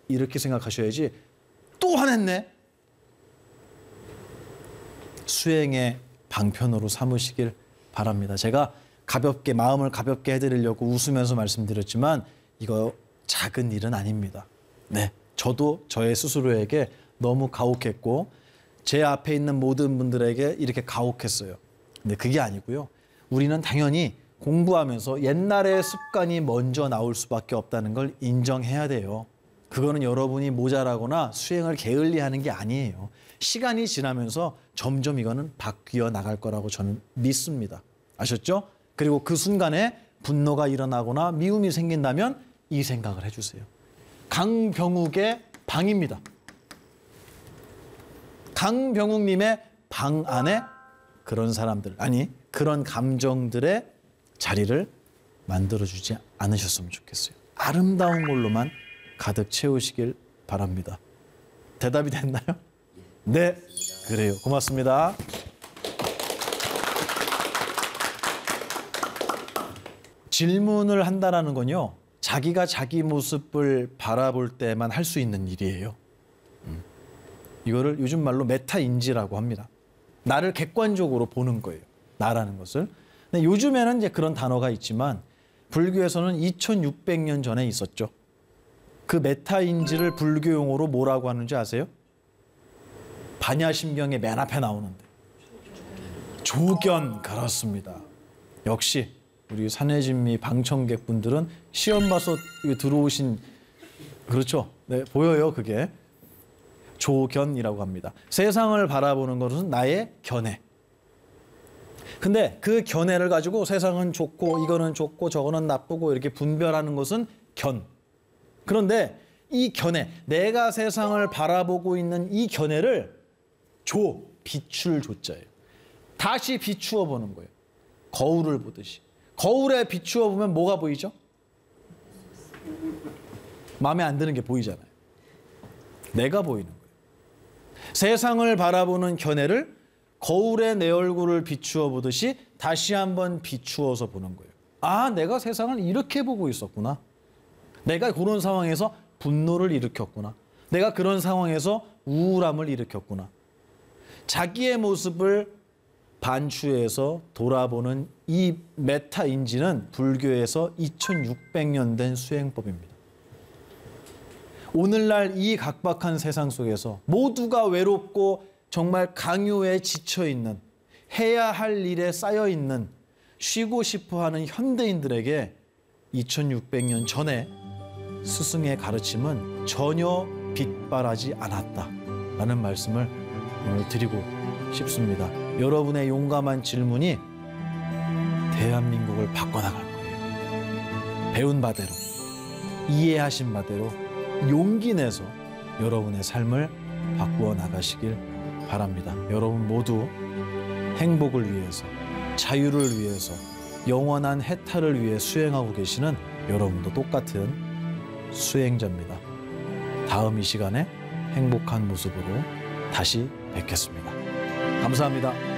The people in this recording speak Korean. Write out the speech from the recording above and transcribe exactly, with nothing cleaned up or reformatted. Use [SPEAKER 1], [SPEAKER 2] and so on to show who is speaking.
[SPEAKER 1] 이렇게 생각하셔야지 또 화냈네. 수행의 방편으로 삼으시길 바랍니다. 제가 가볍게 마음을 가볍게 해드리려고 웃으면서 말씀드렸지만 이거 작은 일은 아닙니다. 네, 저도 저의 스스로에게 너무 가혹했고 제 앞에 있는 모든 분들에게 이렇게 가혹했어요. 근데 그게 아니고요. 우리는 당연히 공부하면서 옛날의 습관이 먼저 나올 수밖에 없다는 걸 인정해야 돼요. 그거는 여러분이 모자라거나 수행을 게을리하는 게 아니에요. 시간이 지나면서 점점 이거는 바뀌어 나갈 거라고 저는 믿습니다. 아셨죠? 그리고 그 순간에 분노가 일어나거나 미움이 생긴다면 이 생각을 해주세요. 강병욱의 방입니다. 강병욱님의 방 안에 그런 사람들, 아니 그런 감정들의 자리를 만들어주지 않으셨으면 좋겠어요. 아름다운 걸로만 가득 채우시길 바랍니다. 대답이 됐나요? 네, 그래요. 고맙습니다. 질문을 한다는 건요, 자기가 자기 모습을 바라볼 때만 할 수 있는 일이에요. 음. 이거를 요즘 말로 메타인지라고 합니다. 나를 객관적으로 보는 거예요. 나라는 것을. 근데 요즘에는 이제 그런 단어가 있지만 불교에서는 이천육백 년 전에 있었죠. 그 메타인지를 불교 용어로 뭐라고 하는지 아세요? 반야심경의 맨 앞에 나오는데. 조견, 그렇습니다. 역시 우리 산해진미 방청객분들은 시험 봐서 들어오신, 그렇죠? 네, 보여요, 그게. 조견이라고 합니다. 세상을 바라보는 것은 나의 견해. 근데 그 견해를 가지고 세상은 좋고 이거는 좋고 저거는 나쁘고 이렇게 분별하는 것은 견. 그런데 이 견해, 내가 세상을 바라보고 있는 이 견해를 조, 비출 조자예요. 다시 비추어 보는 거예요. 거울을 보듯이. 거울에 비추어 보면 뭐가 보이죠? 마음에 안 드는 게 보이잖아요. 내가 보이는 거예요. 세상을 바라보는 견해를 거울에 내 얼굴을 비추어 보듯이 다시 한번 비추어서 보는 거예요. 아, 내가 세상을 이렇게 보고 있었구나. 내가 그런 상황에서 분노를 일으켰구나. 내가 그런 상황에서 우울함을 일으켰구나. 자기의 모습을 반추해서 돌아보는 이 메타인지는 불교에서 이천육백 년 된 수행법입니다. 오늘날 이 각박한 세상 속에서 모두가 외롭고 정말 강요에 지쳐있는, 해야 할 일에 쌓여있는, 쉬고 싶어하는 현대인들에게 이천육백 년 전에 스승의 가르침은 전혀 빗발하지 않았다라는 말씀을 오늘 드리고 싶습니다. 여러분의 용감한 질문이 대한민국을 바꿔나갈 거예요. 배운 바대로, 이해하신 바대로 용기 내서 여러분의 삶을 바꾸어 나가시길 바랍니다. 여러분 모두 행복을 위해서, 자유를 위해서, 영원한 해탈을 위해 수행하고 계시는 여러분도 똑같은 수행자입니다. 다음 이 시간에 행복한 모습으로 다시 뵙겠습니다. 감사합니다.